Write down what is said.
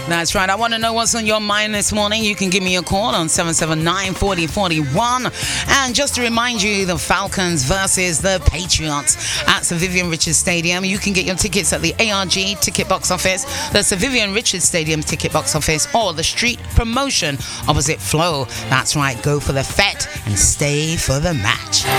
That's right. I want to know what's on your mind this morning. You can give me a call on 779-4041. And just to remind you, the Falcons versus the Patriots at Sir Vivian Richards Stadium. You can get your tickets at the ARG ticket box office, the Sir Vivian Richards Stadium ticket box office, or the street promotion opposite Flow. That's right. Go for the fet and stay for the match.